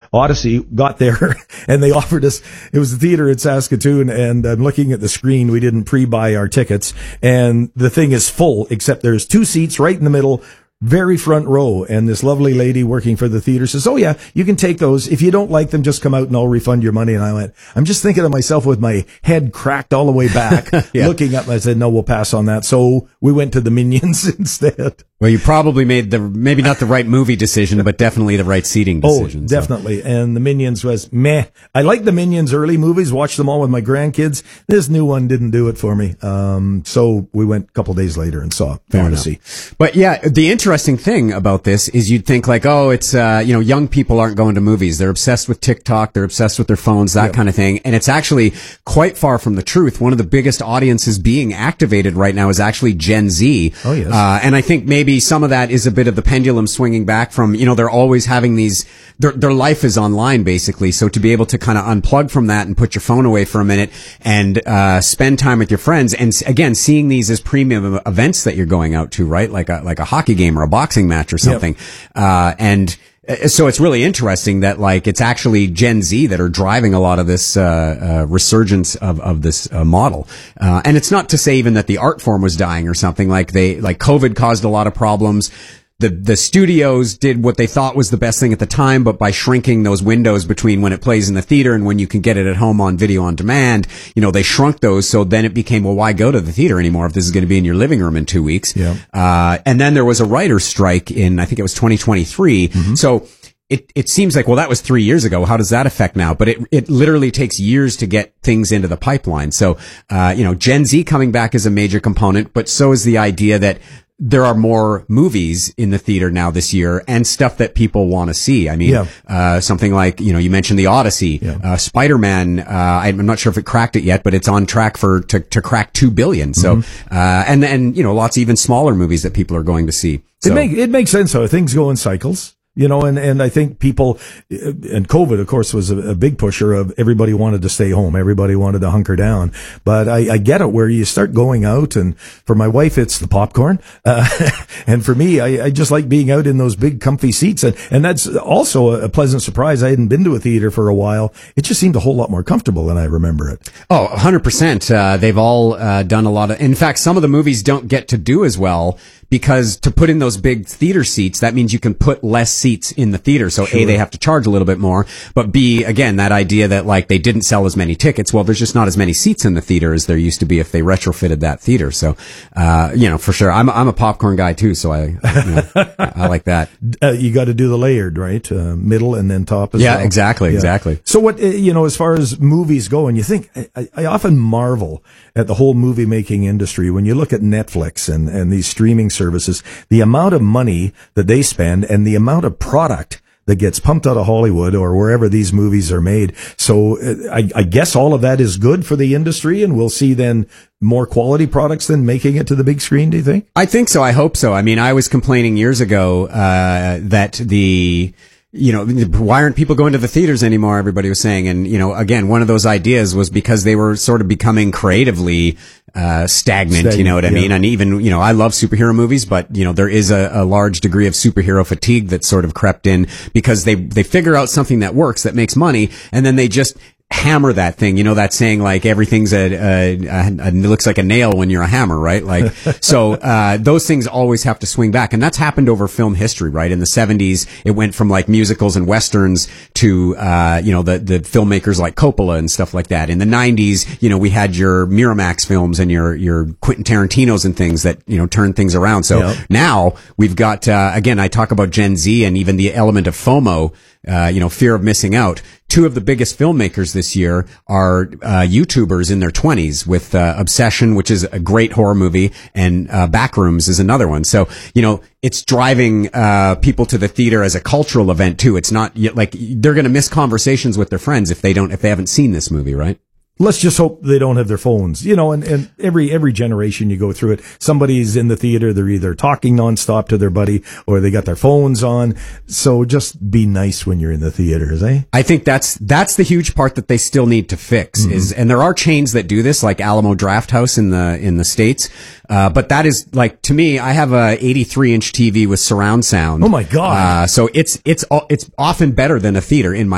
Odyssey, got there, and they offered us, it was the theater in Saskatoon, and I'm looking at the screen. We didn't pre-buy our tickets, and the thing is full, except there's 2 seats right in the middle, very front row, and this lovely lady working for the theater says, "Oh yeah, you can take those. If you don't like them, just come out and I'll refund your money." And I went, I'm just thinking of myself with my head cracked all the way back, looking up. I said, "No, we'll pass on that." So we went to the Minions instead. Well, you probably made maybe not the right movie decision, but definitely the right seating decision. Oh, definitely. So. And the Minions was meh. I like the Minions early movies, watched them all with my grandkids. This new one didn't do it for me. So we went a couple days later and saw Fantasy. But yeah, the interesting thing about this is you'd think like, oh, it's, young people aren't going to movies. They're obsessed with TikTok. They're obsessed with their phones, that kind of thing. And it's actually quite far from the truth. One of the biggest audiences being activated right now is actually Gen Z. Oh, yes. And I think maybe some of that is a bit of the pendulum swinging back from, they're always having these, their life is online basically. So to be able to kind of unplug from that and put your phone away for a minute and, spend time with your friends. And again, seeing these as premium events that you're going out to, right? Like a hockey game or a boxing match or something. So it's really interesting that like it's actually Gen Z that are driving a lot of this resurgence of this model. And it's not to say even that the art form was dying or something. Like COVID caused a lot of problems. The studios did what they thought was the best thing at the time, but by shrinking those windows between when it plays in the theater and when you can get it at home on video on demand, they shrunk those. So then it became, well, why go to the theater anymore if this is going to be in your living room in 2 weeks? Yeah. And then there was a writer's strike in, I think it was 2023. Mm-hmm. So it seems like, well, that was 3 years ago. How does that affect now? But it literally takes years to get things into the pipeline. So, Gen Z coming back is a major component, but so is the idea that there are more movies in the theater now this year and stuff that people want to see. I mean, something like, you mentioned the Odyssey, Spider-Man. I'm not sure if it cracked it yet, but it's on track to crack 2 billion. So, and then, lots of even smaller movies that people are going to see. So. It makes sense though. Things go in cycles. And I think people, and COVID, of course, was a big pusher of everybody wanted to stay home. Everybody wanted to hunker down. But I get it where you start going out, and for my wife, it's the popcorn. And for me, I just like being out in those big comfy seats. And that's also a pleasant surprise. I hadn't been to a theater for a while. It just seemed a whole lot more comfortable than I remember it. Oh, 100%. They've all done a lot of, in fact, some of the movies don't get to do as well because to put in those big theater seats, that means you can put less seats in the theater. So A, they have to charge a little bit more, but B, again, that idea that like they didn't sell as many tickets. Well, there's just not as many seats in the theater as there used to be if they retrofitted that theater. So, for sure. I'm a popcorn guy too. So I like that. You got to do the layered, right? Middle and then top as well. Yeah, exactly. So what, as far as movies go, and you think, I often marvel at the whole movie making industry when you look at Netflix and these streaming services, the amount of money that they spend and the amount of product that gets pumped out of Hollywood or wherever these movies are made. So I guess all of that is good for the industry, and we'll see then more quality products than making it to the big screen, do you think? I think so. I hope so. I mean, I was complaining years ago that why aren't people going to the theaters anymore? Everybody was saying. And, again, one of those ideas was because they were sort of becoming creatively stagnant, you know what I mean? And even, I love superhero movies, but, there is a large degree of superhero fatigue that's sort of crept in because they figure out something that works, that makes money, and then they just hammer that thing, that saying like everything's it looks like a nail when you're a hammer, right? Like, so, those things always have to swing back. And that's happened over film history, right? In the 70s, it went from like musicals and westerns to, the filmmakers like Coppola and stuff like that. In the 90s, we had your Miramax films and your Quentin Tarantinos and things that, turned things around. So now we've got, again, I talk about Gen Z and even the element of FOMO, fear of missing out. Two of the biggest filmmakers this year are YouTubers in their 20s with Obsession, which is a great horror movie, and Backrooms is another one. So, it's driving people to the theater as a cultural event too. It's not like they're going to miss conversations with their friends if they haven't seen this movie, right? Let's just hope they don't have their phones, and every generation you go through it, somebody's in the theater, they're either talking nonstop to their buddy or they got their phones on. So just be nice when you're in the theaters, eh? I think that's the huge part that they still need to fix and there are chains that do this, like Alamo Drafthouse in the States. But that is like, to me, I have a 83-inch TV with surround sound. Oh my God. So it's often better than a theater in my